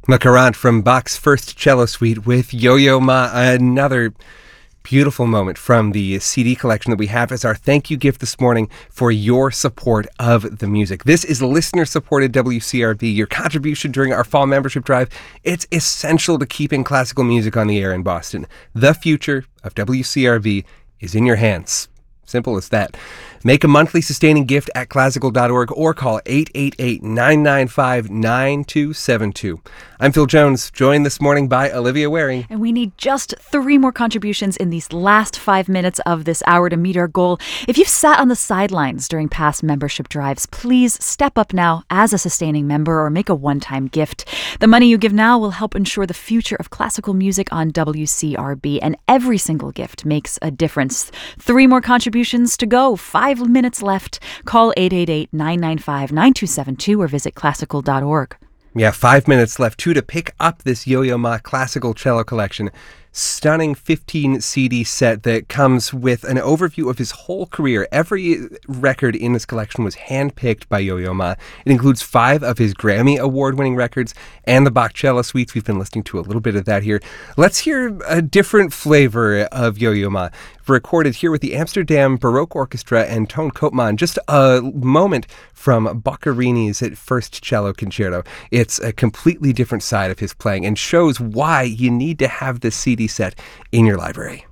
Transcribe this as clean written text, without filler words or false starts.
Macarant from Bach's First Cello Suite with Yo-Yo Ma, another beautiful moment from the CD collection that we have as our thank you gift this morning for your support of the music. This is listener-supported WCRB, your contribution during our fall membership drive. It's essential to keeping classical music on the air in Boston. The future of WCRB is in your hands. Simple as that. Make a monthly sustaining gift at classical.org or call 888-995-9272. I'm Phil Jones, joined this morning by Olivia Waring. And we need just 3 more contributions in these last 5 minutes of this hour to meet our goal. If you've sat on the sidelines during past membership drives, please step up now as a sustaining member or make a one-time gift. The money you give now will help ensure the future of classical music on WCRB, and every single gift makes a difference. 3 more contributions to go. 5 minutes left. Call 888-995-9272 or visit classical.org. Yeah, 5 minutes left, too, to pick up this Yo-Yo Ma classical cello collection. Stunning 15 CD set that comes with an overview of his whole career. Every record in this collection was handpicked by Yo-Yo Ma. It includes 5 of his Grammy Award-winning records and the Bach cello suites. We've been listening to a little bit of that here. Let's hear a different flavor of Yo-Yo Ma, recorded here with the Amsterdam Baroque Orchestra and Toon Koopman. Just a moment from Boccherini's First Cello Concerto. It's a completely different side of his playing and shows why you need to have this CD set in your library.